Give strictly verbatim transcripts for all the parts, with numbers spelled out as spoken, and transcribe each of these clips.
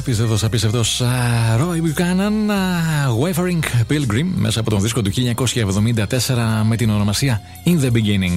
απίστευτος, απίστευτος Roy Buchanan, Wavering Pilgrim, μέσα από τον δίσκο του χίλια εννιακόσια εβδομήντα τέσσερα με την ονομασία In the Beginning.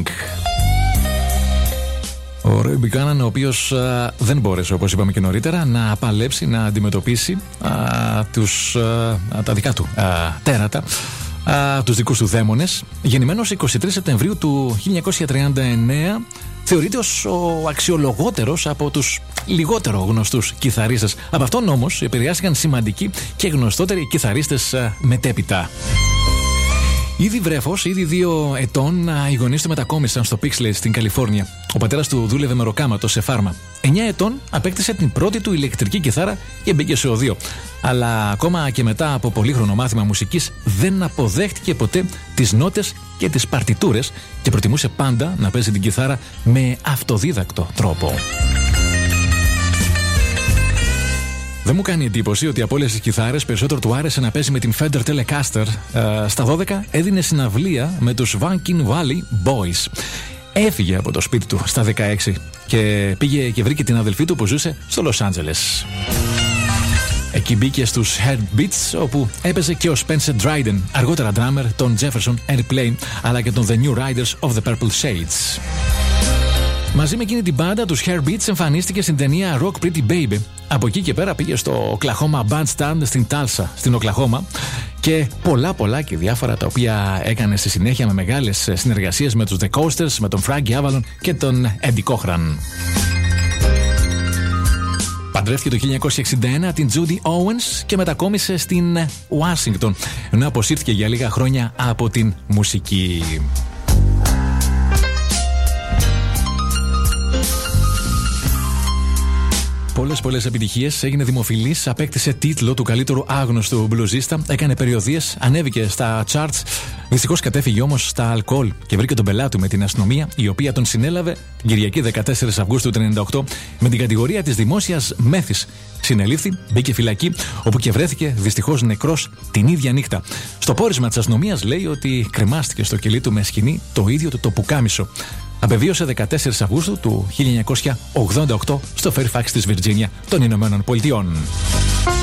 Ο Roy Buchanan, ο οποίος α, δεν μπόρεσε, όπως είπαμε και νωρίτερα, να παλέψει, να αντιμετωπίσει α, τους, α, τα δικά του α, τέρατα, α, τους δικούς του δαίμονες. Γεννημένος εικοστή τρίτη Σεπτεμβρίου του χίλια εννιακόσια τριάντα εννέα, θεωρείται ως ο αξιολογότερος από τους λιγότερο γνωστούς κιθαρίστες. Από αυτόν όμως επηρεάστηκαν σημαντικοί και γνωστότεροι κιθαρίστες μετέπειτα. Ήδη βρέφος, ήδη δύο ετών, οι γονείς του μετακόμισαν στο Pixley στην Καλιφόρνια. Ο πατέρας του δούλευε μεροκάματο σε φάρμα. εννιά ετών απέκτησε την πρώτη του ηλεκτρική κιθάρα και μπήκε σε οδείο. Αλλά ακόμα και μετά από πολύχρονο μάθημα μουσικής δεν αποδέχτηκε ποτέ τις νότες και τις παρτιτούρες και προτιμούσε πάντα να παίζει την κιθάρα με αυτοδίδακτο τρόπο. Δεν μου κάνει εντύπωση ότι από όλες τις κιθάρες περισσότερο του άρεσε να παίζει με την Fender Telecaster. Ε, στα δώδεκα έδινε συναυλία με τους Vankin Valley Boys. Έφυγε από το σπίτι του στα δεκαέξι και πήγε και βρήκε την αδελφή του που ζούσε στο Λος Άντζελες. Εκεί μπήκε στους Heartbeats, όπου έπαιζε και ο Spencer Dryden, αργότερα drummer των Jefferson Airplane, αλλά και των The New Riders of the Purple Shades. Μαζί με εκείνη την μπάντα, τους Heartbeats, εμφανίστηκε στην ταινία Rock Pretty Baby. Από εκεί και πέρα πήγε στο Oklahoma Bandstand στην Τάλσα, στην Οκλαχώμα, και πολλά πολλά και διάφορα τα οποία έκανε στη συνέχεια με μεγάλες συνεργασίες με τους The Coasters, με τον Frankie Avalon και τον Eddie Cochran. Παντρεύτηκε το χίλια εννιακόσια εξήντα ένα την Judy Owens και μετακόμισε στην Ουάσιγκτον, ενώ αποσύρθηκε για λίγα χρόνια από την μουσική. Πολλές πολλές επιτυχίες, έγινε δημοφιλής, απέκτησε τίτλο του καλύτερου άγνωστου μπλουζίστα, έκανε περιοδίες, ανέβηκε στα charts. Δυστυχώς κατέφυγε όμως στα αλκοόλ και βρήκε τον πελάτη του με την αστυνομία, η οποία τον συνέλαβε την Κυριακή δεκατέσσερις Αυγούστου του χίλια εννιακόσια ενενήντα οκτώ με την κατηγορία της δημόσιας μέθης. Συνελήφθη, μπήκε φυλακή, όπου και βρέθηκε δυστυχώς νεκρός την ίδια νύχτα. Στο πόρισμα της αστυνομίας λέει ότι κρεμάστηκε στο κελί του με σκηνή το ίδιο του το πουκάμισο. Απεβίωσε δεκατέσσερις Αυγούστου του χίλια εννιακόσια ογδόντα οκτώ στο Fairfax της Βιρτζίνια των Ηνωμένων Πολιτειών.